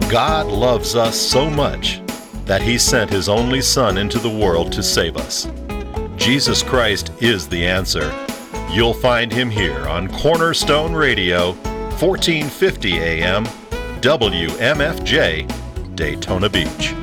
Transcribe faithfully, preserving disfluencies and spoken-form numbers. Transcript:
God loves us so much that He sent His only Son into the world to save us. Jesus Christ is the answer. You'll find Him here on Cornerstone Radio, fourteen fifty A M, W M F J, Daytona Beach.